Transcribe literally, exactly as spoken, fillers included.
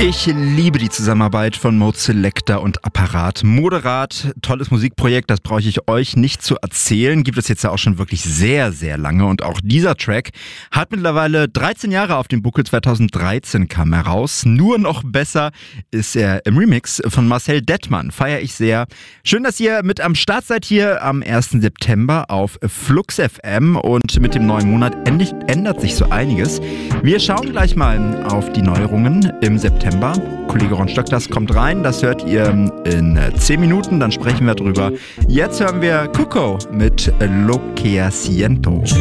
Ich liebe die Zusammenarbeit von Mode Selector und Apparat. Moderat, tolles Musikprojekt, das brauche ich euch nicht zu erzählen. Gibt es jetzt ja auch schon wirklich sehr, sehr lange. Und auch dieser Track hat mittlerweile dreizehn Jahre auf dem Buckel. zweitausenddreizehn kam er raus. Nur noch besser ist er im Remix von Marcel Dettmann. Feiere ich sehr. Schön, dass ihr mit am Start seid hier am ersten September auf Flux F M. Und mit dem neuen Monat endlich ändert sich so einiges. Wir schauen gleich mal auf die Neuerungen im September. Kollege Ron Stock, das kommt rein, das hört ihr in zehn Minuten, dann sprechen wir drüber. Jetzt hören wir Cuco mit Lo que siento.